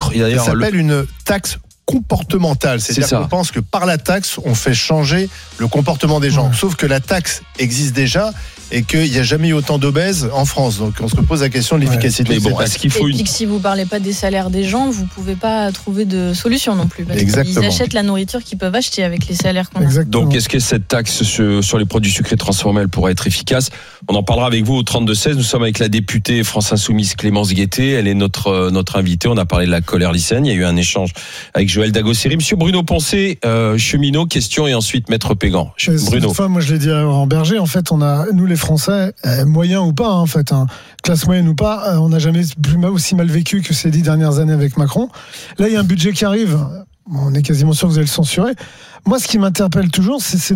autre. Il y a Ça s'appelle une taxe comportementale, c'est-à-dire qu'on pense que par la taxe on fait changer le comportement des gens, sauf que la taxe existe déjà et qu'il n'y a jamais eu autant d'obèses en France, donc on se pose la question de l'efficacité. Mais bon, est-ce qu'il faut et puis que si vous ne parlez pas des salaires des gens, vous ne pouvez pas trouver de solution non plus, parce Exactement. qu'ils achètent la nourriture qu'ils peuvent acheter avec les salaires qu'on a. Donc est-ce que cette taxe sur les produits sucrés transformés elle pourrait être efficace? On en parlera avec vous au 32-16. Nous sommes avec la députée France Insoumise Clémence Guettet, elle est notre invitée. On a parlé de la colère lycéenne, il y a eu un échange avec Joël Dagosseri. Monsieur Bruno Poncet, cheminot, question, et ensuite Maître Pégan. Bruno. Moi je l'ai dit en Berger, en fait on a, nous les Français, moyens ou pas, en fait, classe moyenne ou pas, on n'a jamais aussi mal vécu que ces 10 dernières années avec Macron. Là il y a un budget qui arrive, on est quasiment sûr que vous allez le censurer. Moi ce qui m'interpelle toujours c'est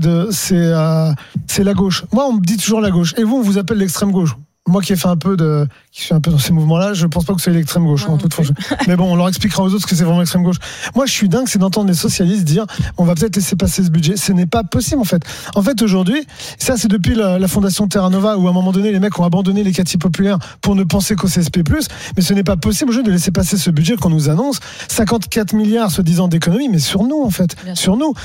la gauche. Moi on me dit toujours la gauche, et vous on vous appelle l'extrême gauche. Moi qui suis un peu dans ces mouvements-là, je pense pas que c'est l'extrême gauche, en toute franchise. Mais bon, on leur expliquera aux autres que c'est vraiment l'extrême gauche. Moi, je suis dingue, c'est d'entendre les socialistes dire, on va peut-être laisser passer ce budget. Ce n'est pas possible, en fait. En fait, aujourd'hui, ça, c'est depuis la fondation Terra Nova, où à un moment donné, les mecs ont abandonné les quartiers populaires pour ne penser qu'au CSP+. Mais ce n'est pas possible aujourd'hui de laisser passer ce budget qu'on nous annonce. 54 milliards, soi-disant, d'économies, mais sur nous, en fait. Bien sur nous.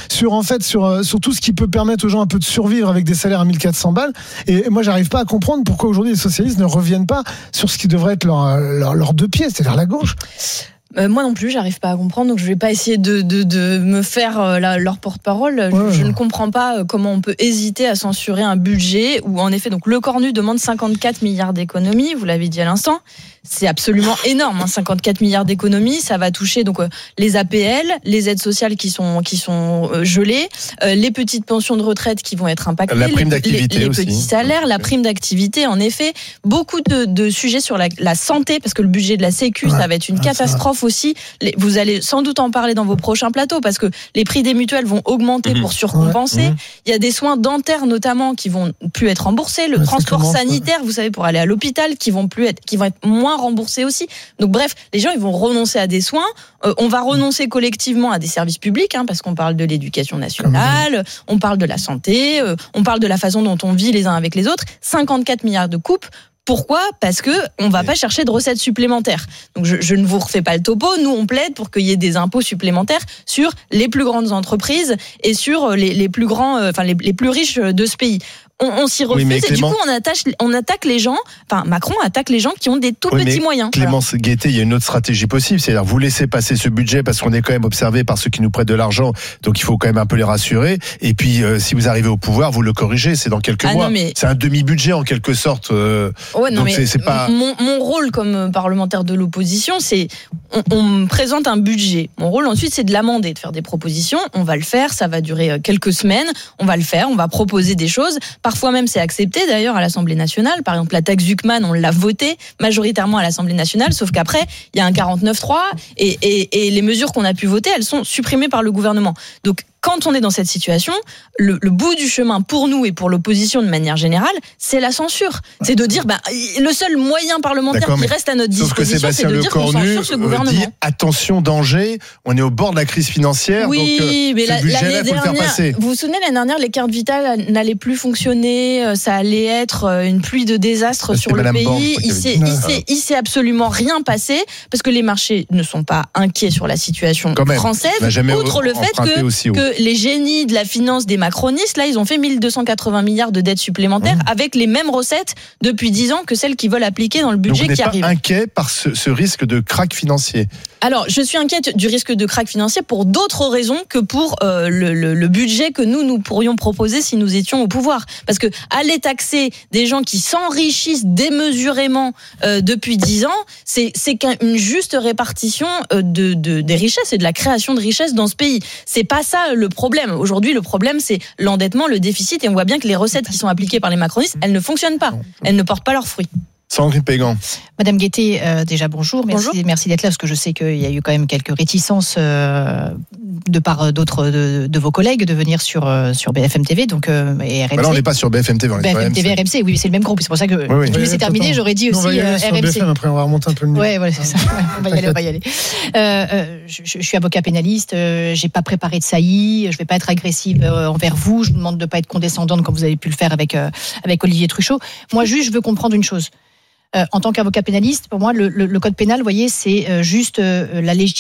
Sur tout ce qui peut permettre aux gens un peu de survivre avec des salaires à 1400 balles. Et moi, j'arrive pas à comprendre pourquoi aujourd'hui les socialistes ne reviennent pas sur ce qui devrait être leurs deux pieds, c'est-à-dire la gauche. Moi non plus, j'arrive pas à comprendre, donc je vais pas essayer de me faire leur porte-parole. Je ne comprends pas comment on peut hésiter à censurer un budget où, en effet, donc le Cornu demande 54 milliards d'économies, vous l'avez dit à l'instant. C'est absolument énorme, 54 milliards d'économies, ça va toucher donc les APL, les aides sociales qui sont gelées, les petites pensions de retraite qui vont être impactées, la prime d'activité les aussi. petits salaires, la prime d'activité, en effet, beaucoup de sujets sur la santé, parce que le budget de la Sécu, ça va être une catastrophe aussi. Vous allez sans doute en parler dans vos prochains plateaux, parce que les prix des mutuelles vont augmenter pour surcompenser. Il y a des soins dentaires notamment qui vont plus être remboursés, le transport sanitaire, vous savez, pour aller à l'hôpital, qui vont être moins remboursés aussi. Donc bref, les gens ils vont renoncer à des soins. On va renoncer collectivement à des services publics, parce qu'on parle de l'éducation nationale, on parle de la santé, on parle de la façon dont on vit les uns avec les autres. 54 milliards de coupes. Pourquoi ? Parce que on va pas chercher de recettes supplémentaires. Donc je ne vous refais pas le topo. Nous on plaide pour qu'il y ait des impôts supplémentaires sur les plus grandes entreprises et sur les plus grands, les plus riches de ce pays. On s'y refuse et du coup on attaque les gens. Enfin, Macron attaque les gens qui ont des tout petits moyens. Clémence Guettet, il y a une autre stratégie possible, c'est-à-dire vous laissez passer ce budget parce qu'on est quand même observé par ceux qui nous prêtent de l'argent, donc il faut quand même un peu les rassurer. Et puis si vous arrivez au pouvoir, vous le corrigez, c'est dans quelques mois. C'est un demi-budget en quelque sorte. C'est pas. Mon rôle comme parlementaire de l'opposition, c'est on me présente un budget. Mon rôle ensuite, c'est de l'amender, de faire des propositions. On va le faire, ça va durer quelques semaines. On va le faire, on va proposer des choses. Parfois même c'est accepté d'ailleurs à l'Assemblée nationale. Par exemple la taxe Zuckman, on l'a votée majoritairement à l'Assemblée nationale, sauf qu'après il y a un 49.3 et les mesures qu'on a pu voter, elles sont supprimées par le gouvernement. Donc quand on est dans cette situation, le bout du chemin pour nous et pour l'opposition de manière générale, c'est la censure. C'est de dire, le seul moyen parlementaire qui reste à notre disposition, c'est de dire qu'on censure ce gouvernement. Dit, attention, danger, on est au bord de la crise financière, oui, donc mais ce budget-là, il faut le faire passer. Vous vous souvenez, l'année dernière, les cartes vitales n'allaient plus fonctionner, ça allait être une pluie de désastres sur le pays. Il s'est absolument rien passé, parce que les marchés ne sont pas inquiets sur la situation française, outre le fait que les génies de la finance des macronistes, là, ils ont fait 1280 milliards de dettes supplémentaires avec les mêmes recettes depuis 10 ans que celles qu'ils veulent appliquer dans le budget qui arrive. Donc, vous n'êtes pas inquiet par ce risque de krach financier ? Alors, je suis inquiète du risque de krach financier pour d'autres raisons que pour le budget que nous pourrions proposer si nous étions au pouvoir. Parce que aller taxer des gens qui s'enrichissent démesurément depuis 10 ans, c'est qu'une juste répartition des richesses et de la création de richesses dans ce pays. C'est pas ça le problème. Aujourd'hui, le problème, c'est l'endettement, le déficit, et on voit bien que les recettes qui sont appliquées par les macronistes, elles ne fonctionnent pas. Elles ne portent pas leurs fruits. Sandrine Pégan. Madame Guettet, déjà bonjour. Merci d'être là, parce que je sais qu'il y a eu quand même quelques réticences de part d'autres de vos collègues de venir sur BFM TV, donc et RMC. Là, on n'est pas sur BFM TV, on est sur BFM TV, RMC. Oui, c'est le même groupe. C'est pour ça que je me suis terminé. J'aurais dit aussi RMC. BFM, après, on va remonter un peu le niveau. Ouais, c'est ça. On va y aller. Je suis avocat pénaliste. J'ai pas préparé de saillie. Je vais pas être agressive envers vous. Je vous demande de pas être condescendante comme vous avez pu le faire avec Olivier Truchot. Moi, juste, je veux comprendre une chose. En tant qu'avocat pénaliste, pour moi, le code pénal, vous voyez, c'est juste la légitimité